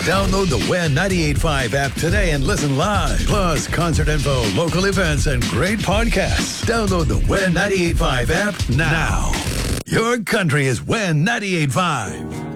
Download the WHEN 98.5 app today and listen live. Plus, concert info, local events, and great podcasts. Download the WHEN 98.5 app now. Your country is WHEN 98.5.